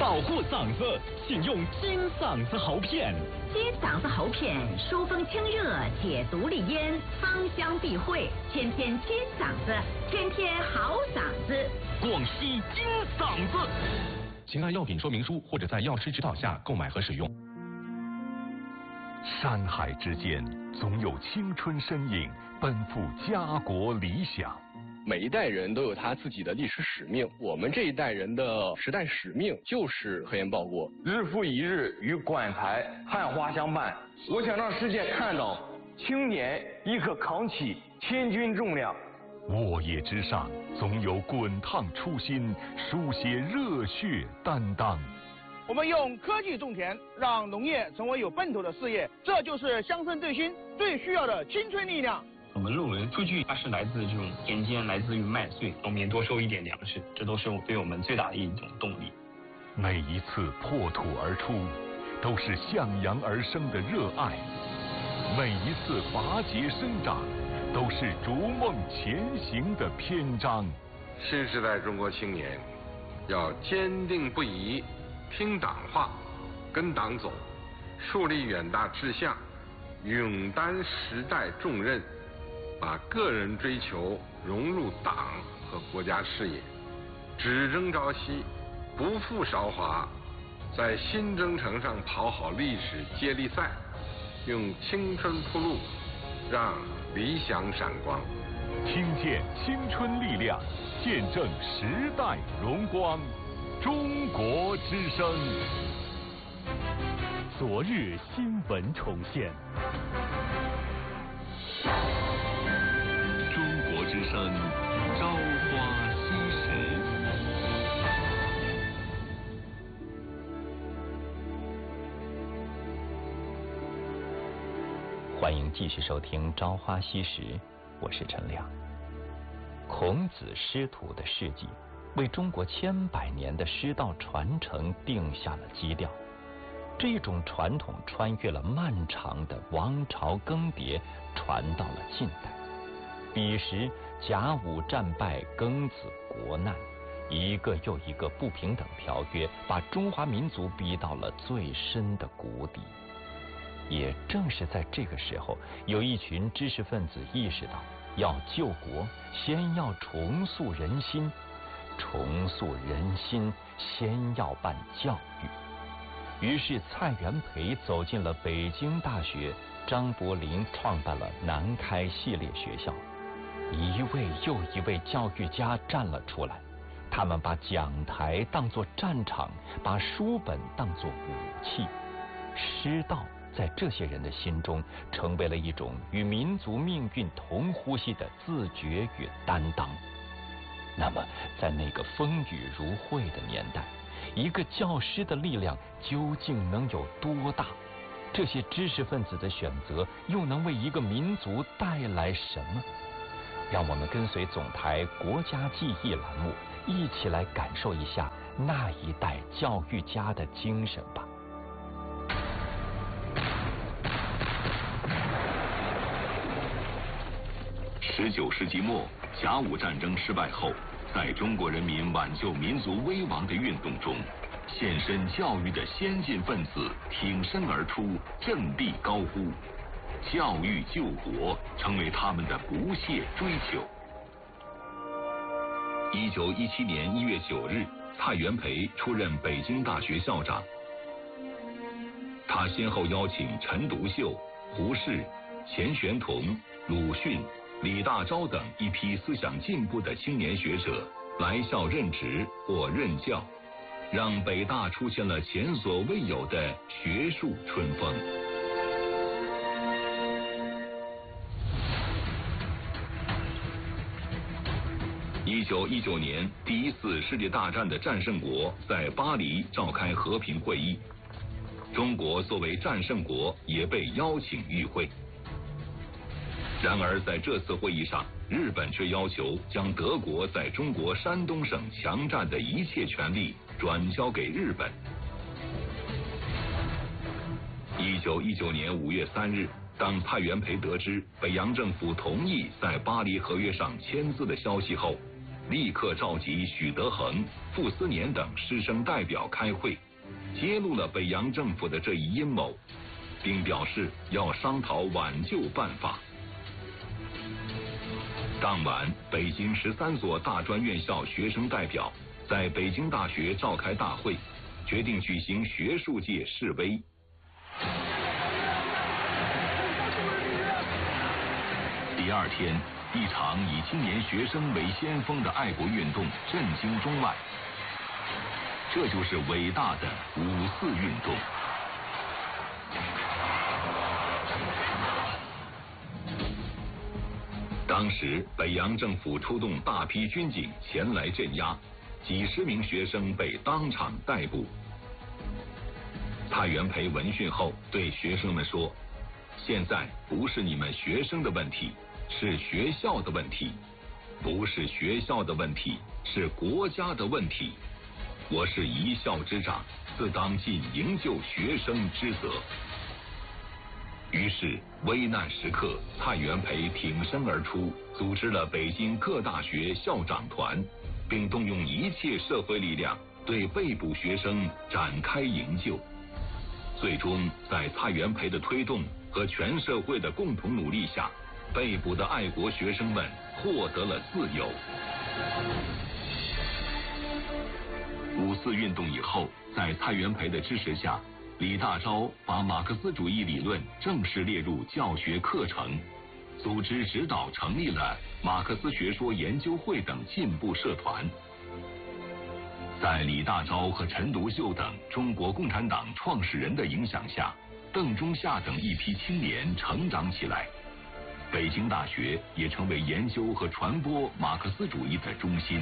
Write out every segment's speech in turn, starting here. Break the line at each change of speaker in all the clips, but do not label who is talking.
保护嗓子，请用金嗓子喉片。
金嗓子喉片疏风清热，解毒利咽，芳香避秽，天天金嗓子，天天好嗓子。
广西金嗓子。请看药品说明书或者在药师指导下购买和使用。
山海之间，总有青春身影奔赴家国理想。
每一代人都有他自己的历史使命，我们这一代人的时代使命就是核研报国。
日复一日与馆台汉花相伴，我想让世界看到青年亦可扛起千钧重量。
沃野之上，总有滚烫初心，书写热血担当。
我们用科技种田，让农业成为有奔头的事业，这就是乡村振兴最需要的青春力量。
我们论文数据它是来自这种田间，来自于麦穗，农民多收一点粮食，这都是对我们最大的一种动力。
每一次破土而出，都是向阳而生的热爱；每一次拔节生长，都是逐梦前行的篇章。
新时代中国青年要坚定不移听党话，跟党走，树立远大志向，勇担时代重任，把个人追求融入党和国家事业，只争朝夕，不负韶华，在新征程上跑好历史接力赛，用青春铺路，让理想闪光。
听见青春力量，见证时代荣光。中国之声，
昨日新闻重现。
中国之声，朝花夕拾。
欢迎继续收听《朝花夕拾》，我是陈亮。孔子师徒的事迹，为中国千百年的师道传承定下了基调。这种传统穿越了漫长的王朝更迭，传到了近代。彼时甲午战败，庚子国难，一个又一个不平等条约，把中华民族逼到了最深的谷底。也正是在这个时候，有一群知识分子意识到，要救国，先要重塑人心。重塑人心，先要办教育。于是蔡元培走进了北京大学，张伯苓创办了南开系列学校。一位又一位教育家站了出来，他们把讲台当作战场，把书本当作武器。师道在这些人的心中成为了一种与民族命运同呼吸的自觉与担当。那么在那个风雨如晦的年代，一个教师的力量究竟能有多大？这些知识分子的选择又能为一个民族带来什么？让我们跟随总台国家记忆栏目，一起来感受一下那一代教育家的精神吧。
19世纪末，甲午战争失败后，在中国人民挽救民族危亡的运动中，献身教育的先进分子挺身而出，振臂高呼，教育救国成为他们的不懈追求。1917年1月9日，蔡元培出任北京大学校长。他先后邀请陈独秀、胡适、钱玄同、鲁迅、李大钊等一批思想进步的青年学者来校任职或任教，让北大出现了前所未有的学术春风。1919年，第一次世界大战的战胜国在巴黎召开和平会议，中国作为战胜国也被邀请与会。然而在这次会议上，日本却要求将德国在中国山东省强占的一切权利转交给日本。1919年5月3日，当蔡元培得知北洋政府同意在巴黎合约上签字的消息后， 立刻召集许德衡、傅斯年等师生代表开会，揭露了北洋政府的这一阴谋，并表示要商讨挽救办法。当晚，北京13所大专院校学生代表在北京大学召开大会，决定举行学术界示威。第二天，一场以青年学生为先锋的爱国运动震惊中外，这就是伟大的5·4运动。当时，北洋政府出动大批军警前来镇压，几十名学生被当场逮捕。蔡元培闻讯后对学生们说：“现在不是你们学生的问题，是学校的问题；不是学校的问题，是国家的问题。我是一校之长，自当尽营救学生之责。”于是，危难时刻，蔡元培挺身而出，组织了北京各大学校长团，并动用一切社会力量对被捕学生展开营救。最终，在蔡元培的推动和全社会的共同努力下，被捕的爱国学生们获得了自由。5·4运动以后，在蔡元培的支持下，李大钊把马克思主义理论正式列入教学课程，组织指导成立了马克思学说研究会等进步社团。在李大钊和陈独秀等中国共产党创始人的影响下，邓中夏等一批青年成长起来，北京大学也成为研究和传播马克思主义的中心。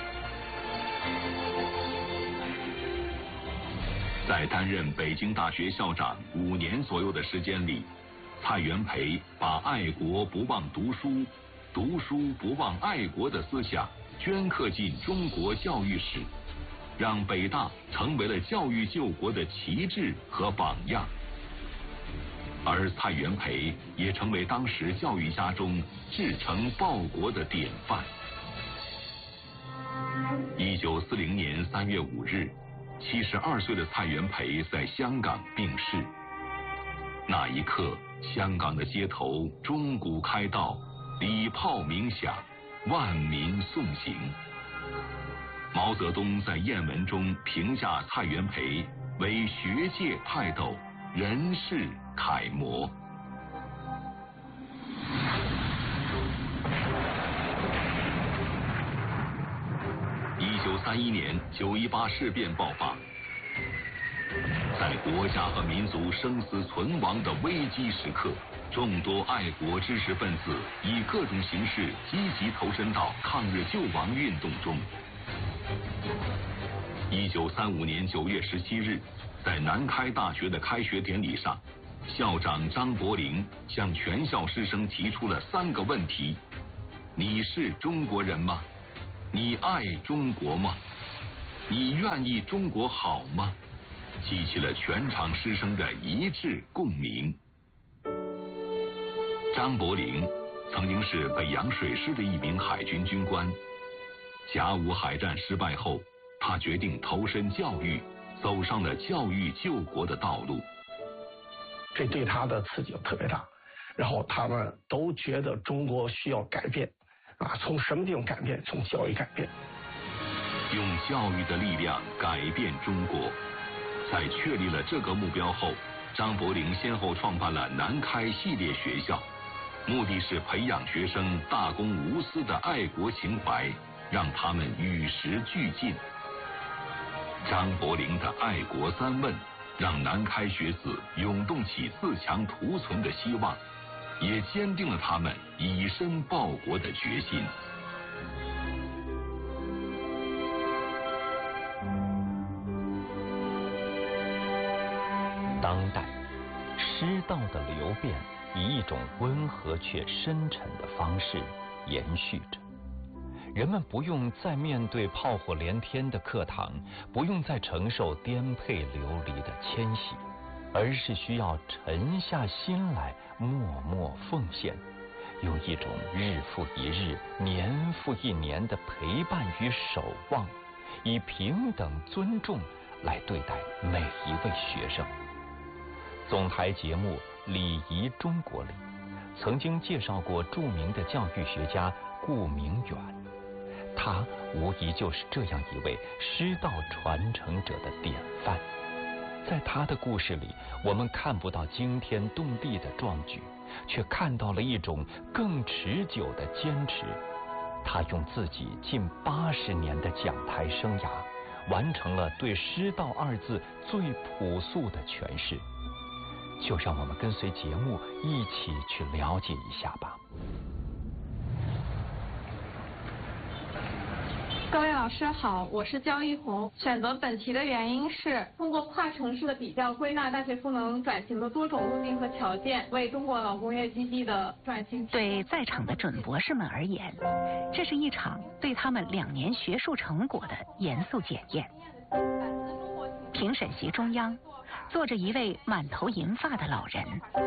在担任北京大学校长5年左右的时间里，蔡元培把爱国不忘读书，读书不忘爱国的思想镌刻进中国教育史，让北大成为了教育救国的旗帜和榜样。而蔡元培也成为当时教育家中至诚报国的典范。1940年3月5日，72岁的蔡元培在香港病逝。那一刻，香港的街头钟鼓开道，礼炮鸣响，万民送行。毛泽东在谚文中评价蔡元培为学界泰斗，人世楷模。1931年9·18事变爆发，在国家和民族生死存亡的危机时刻，众多爱国知识分子以各种形式积极投身到抗日救亡运动中。1935年9月17日，在南开大学的开学典礼上，校长张伯苓向全校师生提出了3个问题：你是中国人吗？你爱中国吗？你愿意中国好吗？激起了全场师生的一致共鸣。张伯苓曾经是北洋水师的一名海军军官，甲午海战失败后，他决定投身教育，走上了教育救国的道路。
这对他的刺激特别大，然后他们都觉得中国需要改变，从什么地方改变？从教育改变。
用教育的力量改变中国。在确立了这个目标后，张伯苓先后创办了南开系列学校，目的是培养学生大公无私的爱国情怀，让他们与时俱进。张伯苓的爱国3问，让南开学子涌动起自强图存的希望，也坚定了他们以身报国的决心。
当代师道的流变以一种温和却深沉的方式延续着，人们不用再面对炮火连天的课堂，不用再承受颠沛流离的迁徙，而是需要沉下心来默默奉献， 有一种日复一日、年复一年的陪伴与守望，以平等尊重来对待每一位学生。总台节目《礼仪中国》里曾经介绍过著名的教育学家顾明远，他无疑就是这样一位师道传承者的典范。在他的故事里，我们看不到惊天动地的壮举，却看到了一种更持久的坚持。他用自己近80年的讲台生涯，完成了对师道2字最朴素的诠释。就让我们跟随节目一起去了解一下吧。
各位老师好，我是焦一红。选择本题的原因是通过跨城市的比较，归纳大学赋能转型的多种路径和条件，为中国老工业基地的转型。
对在场的准博士们而言，这是一场对他们2年学术成果的严肃检验。评审席中央坐着一位满头银发的老人，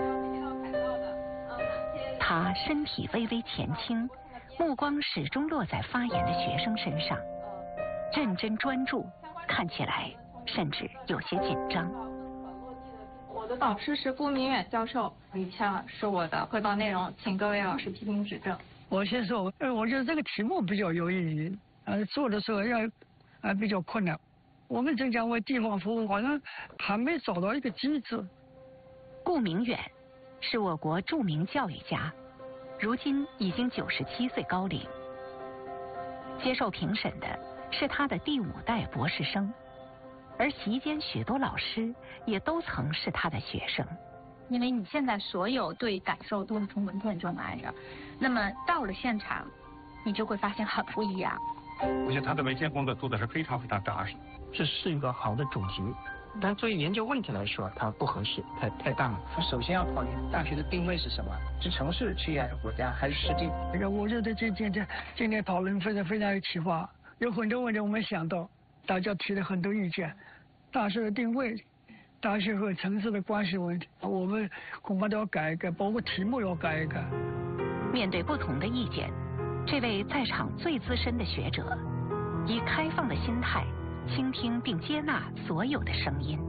他身体微微前倾，目光始终落在发言的学生身上，认真专注，看起来甚至有些紧张。
我的导师是顾明远教授，以下是我的汇报内容，请各位老师批评指正。
我先说，我觉得这个题目比较有意义，做的时候比较困难。我们浙江为地方服务，好像还没找到一个机制。
顾明远是我国著名教育家，如今已经97岁高龄。接受评审的是他的第5代博士生，而席间许多老师也都曾是他的学生。
因为你现在所有对感受都是从文件中来的，那么到了现场，你就会发现很不一样。
我觉得他的文献工作做的是非常非常扎实，
这是一个好的主题，但作为研究问题来说，它不合适，太大了。首先要考虑大学的定位是什么，是城市、企业、国家还是实地？
我觉得今天讨论非常有启发，有很多问题我没想到，大家提了很多意见。大学的定位，大学和城市的关系问题，我们恐怕都要改一改，包括题目要改一改。
面对不同的意见，这位在场最资深的学者，以开放的心态倾听并接纳所有的声音。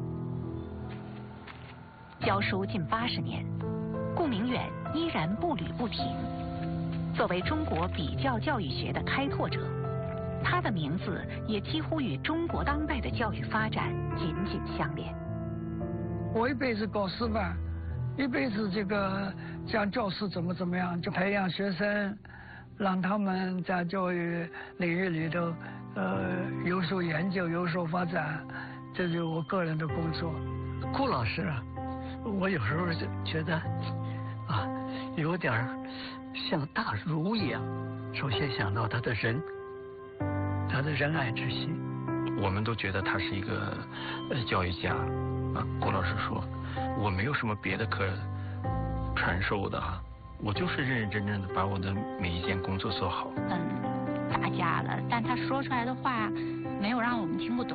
教书近80年，顾明远依然步履不停。作为中国比较教育学的开拓者，他的名字也几乎与中国当代的教育发展紧紧相连。
我一辈子搞师范，一辈子讲教师怎么样，就培养学生，让他们在教育领域里头有所研究，有所发展，这就是我个人的工作。
顾老师啊，我有时候就觉得有点像大儒一样。首先想到他的仁爱之心。
我们都觉得他是一个教育家顾老师说，我没有什么别的可传授的，我就是认认真真的把我的每一件工作做好。
打架了，但他说出来的话没有让我们听不懂。